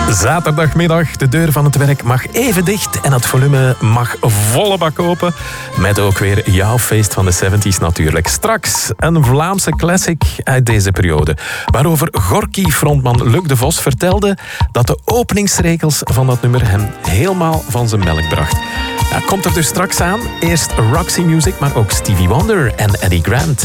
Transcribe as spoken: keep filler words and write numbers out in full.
Zaterdagmiddag, de deur van het werk mag even dicht en het volume mag volle bak open. Met ook weer jouw feest van de zeventig natuurlijk. Straks een Vlaamse classic uit deze periode. Waarover Gorky-frontman Luc de Vos vertelde dat de openingsregels van dat nummer hem helemaal van zijn melk bracht. Ja, komt er dus straks aan. Eerst Roxy Music, maar ook Stevie Wonder en Eddie Grant.